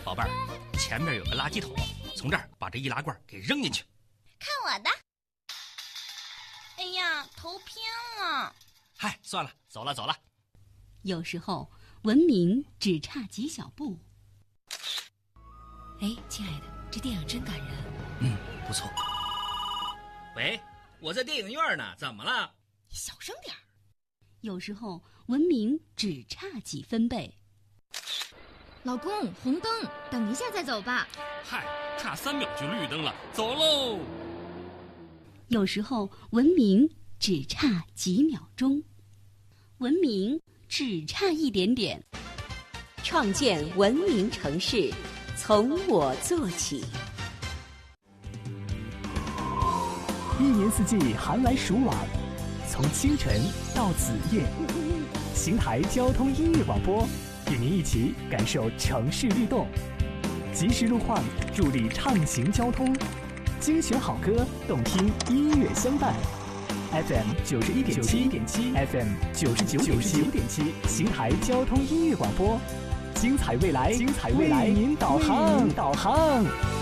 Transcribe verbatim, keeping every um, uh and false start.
宝贝儿，前面有个垃圾桶，从这儿把这易拉罐给扔进去。 看我的！哎呀，头偏了。 嗨，算了，走了走了。 有时候文明只差几小步。 哎，亲爱的，这电影真感人。 嗯，不错。喂，我在电影院呢，怎么了？ 你小声点儿。 有时候文明只差几分贝。 老公，红灯，等一下再走吧。 嗨，差三秒就绿灯了，走喽。 有时候文明只差几秒钟，文明只差一点点。 创建文明城市，从我做起。 一年四季寒来暑往，从清晨到子夜，邢台交通音乐广播与您一起感受城市律动，及时路况助力畅行交通，精选好歌，动听音乐相伴。F M 九十一点七 ，F M 九十九点七，邢台交通音乐广播，精彩未来，精彩未来，为您导航，导航。